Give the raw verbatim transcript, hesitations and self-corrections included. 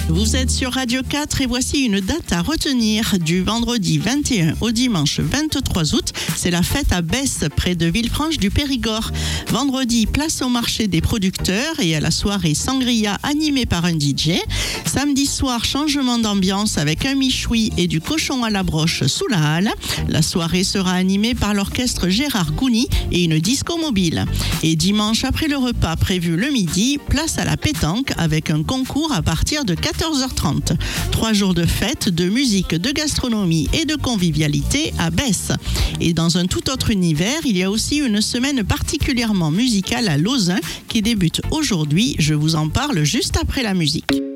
Vous êtes sur Radio quatre et voici une date à retenir. Du vendredi vingt et un au dimanche vingt-trois août, c'est la fête à Besse, près de Villefranche du Périgord. Vendredi, place au marché des producteurs et à la soirée sangria animée par un D J. Samedi soir, changement d'ambiance avec un michoui et du cochon à la broche sous la halle. La soirée sera animée par l'orchestre Gérard Gouni et une disco mobile. Et dimanche, après le repas prévu le midi, place à la pétanque avec un concours à partir de quatorze heures trente. Trois jours de fête, de musique, de gastronomie et de convivialité à Besse. Et dans un tout autre univers, il y a aussi une semaine particulièrement musicale à Lauzun qui débute aujourd'hui. Je vous en parle juste après la musique.